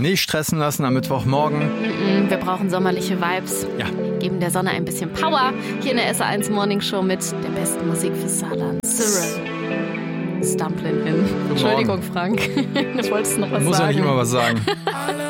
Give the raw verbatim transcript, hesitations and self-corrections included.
Nicht stressen lassen am Mittwochmorgen. Mm-mm, wir brauchen sommerliche Vibes. Ja. Geben der Sonne ein bisschen Power. Hier in der S A eins Morning Show mit der besten Musik fürs Saarland. Cyril. Stumplin' in. Entschuldigung, Frank. Du wolltest noch was Muss sagen. ja nicht immer was sagen.